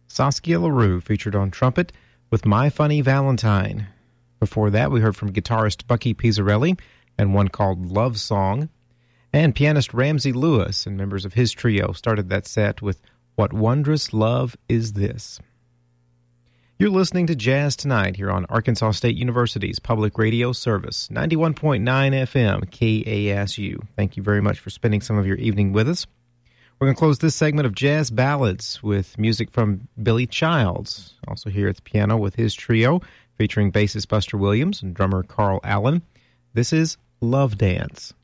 Saskia LaRue featured on trumpet with My Funny Valentine. Before that, we heard from guitarist Bucky Pizzarelli and one called Love Song. And pianist Ramsey Lewis and members of his trio started that set with What Wondrous Love Is This? You're listening to Jazz Tonight here on Arkansas State University's public radio service, 91.9 FM KASU. Thank you very much for spending some of your evening with us. We're going to close this segment of Jazz Ballads with music from Billy Childs, also here at the piano with his trio, featuring bassist Buster Williams and drummer Carl Allen. This is Love Dance.